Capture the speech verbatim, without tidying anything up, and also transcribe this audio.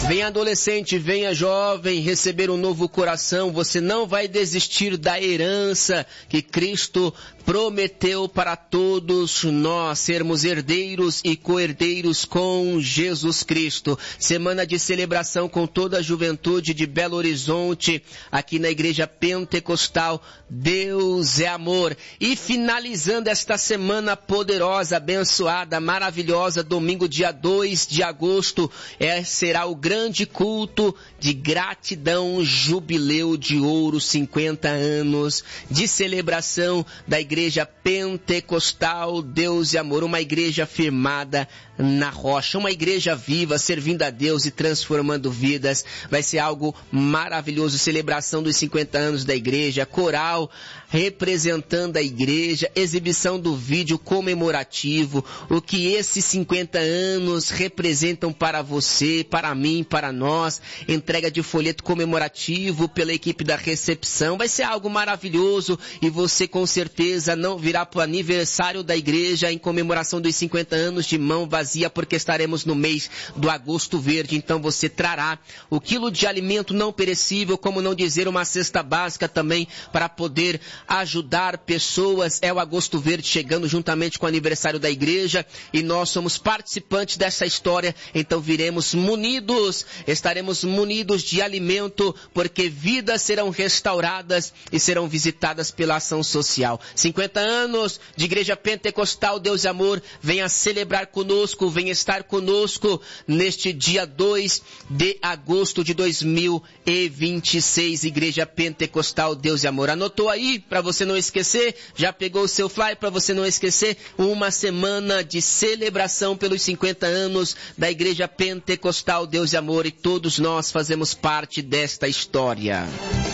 Venha adolescente, venha jovem, receber um novo coração. Você não vai desistir da herança que Cristo prometeu para todos nós, sermos herdeiros e co-herdeiros com Jesus Cristo. Semana de celebração com toda a juventude de Belo Horizonte, aqui na Igreja Pentecostal Deus é Amor. E finalizando esta semana poderosa, abençoada, maravilhosa, domingo dia dois de agosto, é, será o grande culto de gratidão, jubileu de ouro, cinquenta anos de celebração da Igreja Pentecostal Deus e Amor, uma igreja firmada na rocha, uma igreja viva, servindo a Deus e transformando vidas. Vai ser algo maravilhoso, celebração dos cinquenta anos da igreja, coral representando a igreja, exibição do vídeo comemorativo, o que esses cinquenta anos representam para você, para mim, para nós, entrega de folheto comemorativo pela equipe da recepção. Vai ser algo maravilhoso e você com certeza não virá para o aniversário da igreja em comemoração dos cinquenta anos de mão vazia, porque estaremos no mês do Agosto Verde. Então você trará o quilo de alimento não perecível, como não dizer uma cesta básica também, para poder ajudar pessoas. É o Agosto Verde chegando juntamente com o aniversário da igreja e nós somos participantes dessa história, então viremos munidos, estaremos munidos de alimento, porque vidas serão restauradas e serão visitadas pela ação social. cinquenta anos de Igreja Pentecostal Deus e Amor, venha celebrar conosco, venha estar conosco neste dia dois de agosto de dois mil e vinte e seis, Igreja Pentecostal Deus e Amor. Anotou aí para você não esquecer? Já pegou o seu flyer para você não esquecer? Uma semana de celebração pelos cinquenta anos da Igreja Pentecostal Deus e Amor, e todos nós fazemos parte desta história.